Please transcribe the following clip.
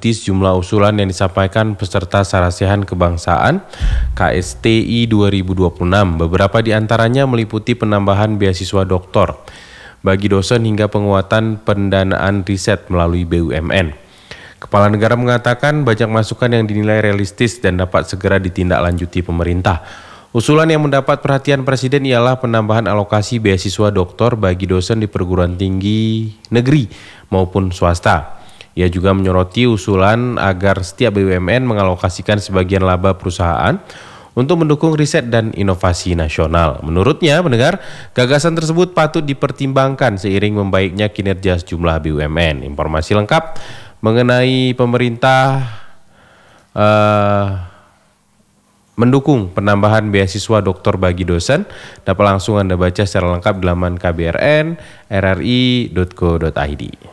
melanjuti sejumlah usulan yang disampaikan peserta Sarasehan Kebangsaan KSTI 2026. Beberapa di antaranya meliputi penambahan beasiswa doktor bagi dosen hingga penguatan pendanaan riset melalui BUMN. Kepala negara mengatakan banyak masukan yang dinilai realistis dan dapat segera ditindaklanjuti pemerintah. Usulan yang mendapat perhatian Presiden ialah penambahan alokasi beasiswa doktor bagi dosen di perguruan tinggi negeri maupun swasta. Ia juga menyoroti usulan agar setiap BUMN mengalokasikan sebagian laba perusahaan untuk mendukung riset dan inovasi nasional. Menurutnya, pendengar, gagasan tersebut patut dipertimbangkan seiring membaiknya kinerja sejumlah BUMN. Informasi lengkap mengenai pemerintah mendukung penambahan beasiswa doktor bagi dosen dapat langsung Anda baca secara lengkap di laman KBRN, rri.co.id.